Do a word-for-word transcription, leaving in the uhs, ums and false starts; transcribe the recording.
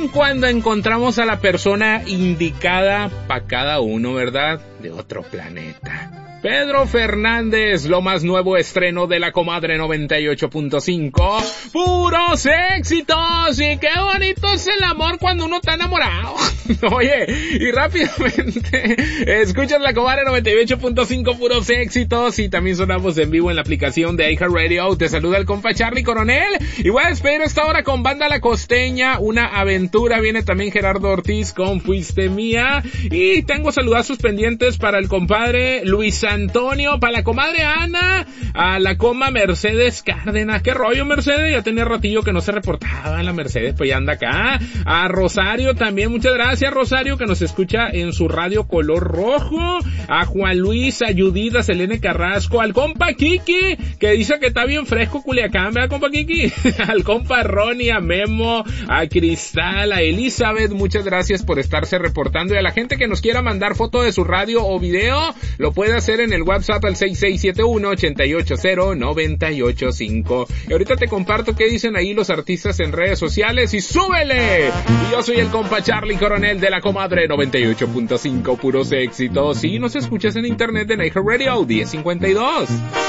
cuando encontramos a la persona indicada para cada uno, ¿verdad? De otro planeta. Pedro Fernández, lo más nuevo estreno de La Comadre noventa y ocho punto cinco. ¡Puros éxitos! Y qué bonito es el amor cuando uno está enamorado. Oye, y rápidamente, escuchas La Comadre noventa y ocho punto cinco, puros éxitos. Y también sonamos en vivo en la aplicación de iHeartRadio. Te saluda el compa Charlie Coronel. Y voy a despedir esta hora con Banda La Costeña, Una Aventura. Viene también Gerardo Ortiz con Fuiste Mía. Y tengo saludazos pendientes para el compadre Luis Antonio, para la comadre Ana, a la coma Mercedes Cárdenas. ¿Qué rollo, Mercedes? Ya tenía ratillo que no se reportaba en la Mercedes, pues ya anda acá. A Rosario también, muchas gracias, Rosario, que nos escucha en su radio color rojo. A Juan Luis, a Judith, a Selene Carrasco, al compa Kiki, que dice que está bien fresco Culiacán, ¿verdad, compa Kiki? Al compa Ronnie, a Memo, a Cristal, a Elizabeth, muchas gracias por estarse reportando. Y a la gente que nos quiera mandar foto de su radio o video, lo puede hacer en el WhatsApp al seis seis siete uno, ocho ocho cero, nueve ocho cinco. Y ahorita te comparto qué dicen ahí los artistas en redes sociales y ¡súbele! Y yo soy el compa Charlie Coronel de La Comadre noventa y ocho punto cinco, puros éxitos. Y nos escuchas en internet en iHeartRadio diez cincuenta y dos.